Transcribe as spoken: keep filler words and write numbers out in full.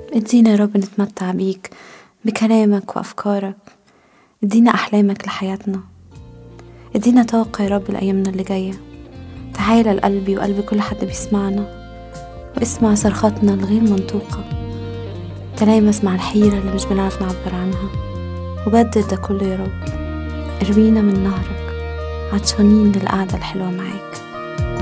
ادينا يا رب نتمتع بيك، بكلامك وأفكارك. ادينا أحلامك لحياتنا، ادينا طاقة يا رب لأيامنا اللي جاية. تعالى لقلبي وقلب كل حد بيسمعنا، واسمع صرخاتنا الغير منطوقة. تلامس مع الحيرة اللي مش بنعرف نعبر عنها، وبدد ده كله يا رب. اروينا من نهرك، عطشانين للقعدة الحلوة معاك.